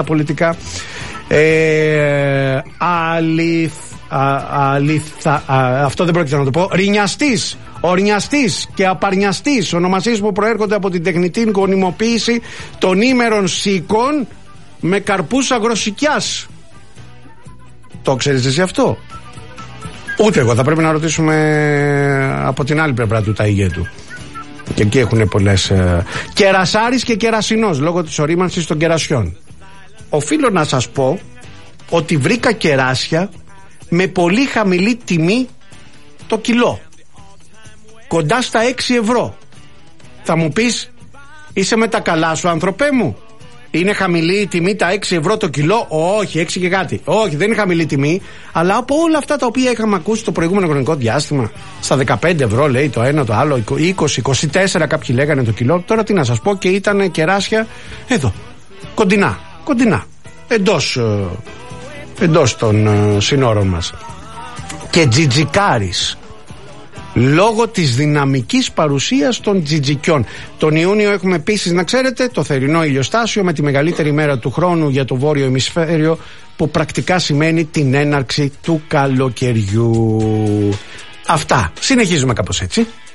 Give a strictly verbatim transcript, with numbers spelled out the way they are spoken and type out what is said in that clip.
πολιτικά. Ε, αληθ, α, αληθα, α, αυτό δεν πρόκειται να το πω. Ρινιαστής, ορνιαστής και απαρνιαστής, ονομασίες που προέρχονται από την τεχνητή γονιμοποίηση των ήμερων σίκων με καρπούς αγροσικιάς. Το ξέρεις εσύ αυτό? Ούτε εγώ. Θα πρέπει να ρωτήσουμε από την άλλη πλευρά του ταΐγετου. Και εκεί έχουν πολλές ε... κερασάρης και κερασινός, λόγω της ορίμανσης των κερασιών. Οφείλω να σας πω ότι βρήκα κεράσια με πολύ χαμηλή τιμή το κιλό, κοντά στα έξι ευρώ. Θα μου πεις, είσαι με τα καλά σου, άνθρωπέ μου? Είναι χαμηλή η τιμή τα έξι ευρώ το κιλό? Όχι, έξι και κάτι. Όχι, δεν είναι χαμηλή τιμή. Αλλά από όλα αυτά τα οποία είχαμε ακούσει το προηγούμενο χρονικό διάστημα, στα δεκαπέντε ευρώ λέει το ένα, το άλλο, είκοσι, είκοσι τέσσερα κάποιοι λέγανε το κιλό. Τώρα τι να σας πω, και ήταν κεράσια εδώ, κοντινά, κοντινά, εντός, εντός των συνόρων μας. Και τζιτζικάρης, λόγω της δυναμικής παρουσίας των τζιτζικιών. Τον Ιούνιο έχουμε επίσης, να ξέρετε, το θερινό ηλιοστάσιο με τη μεγαλύτερη μέρα του χρόνου για το βόρειο ημισφαίριο, που πρακτικά σημαίνει την έναρξη του καλοκαιριού. Αυτά. Συνεχίζουμε κάπως έτσι.